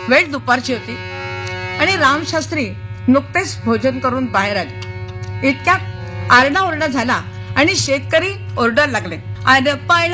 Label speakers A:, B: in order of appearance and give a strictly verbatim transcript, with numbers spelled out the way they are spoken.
A: वेळ दुपारची होती आणि रामशास्त्री नुकतेच भोजन करून बाहेर आले. इतक्यात आरडाओरडा झाला आणि शेतकरी ओरडायला लागले, अरे पळा